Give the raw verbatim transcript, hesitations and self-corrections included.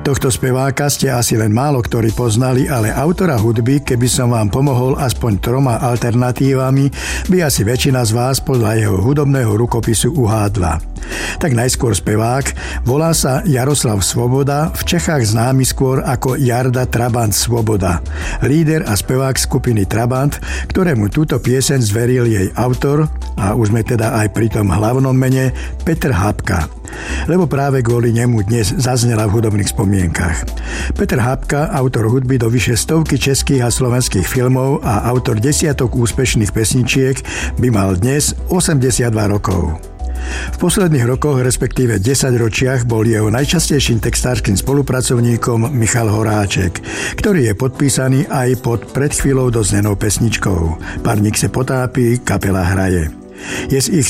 Tohto speváka ste asi len málo ktorí poznali, ale autora hudby, keby som vám pomohol aspoň troma alternatívami, by asi väčšina z vás podľa jeho hudobného rukopisu uhádla. Tak najskôr spevák, volá sa Jaroslav Svoboda, v Čechách známy skôr ako Jarda Trabant Svoboda, líder a spevák skupiny Trabant, ktorému túto pieseň zveril jej autor, a už sme teda aj pri tom hlavnom mene, Petr Habka. Lebo práve kvôli nemu dnes zaznela v hudobných spomienkach. Petr Habka, autor hudby do vyše stovky českých a slovenských filmov a autor desiatok úspešných pesničiek, by mal dnes osemdesiatdva rokov. V posledných rokoch, respektíve desaťročiach, bol jeho najčastejším textárskym spolupracovníkom Michal Horáček, ktorý je podpísaný aj pod pred chvíľou doznenou pesničkou Parník se potápí, kapela hraje. Je z ich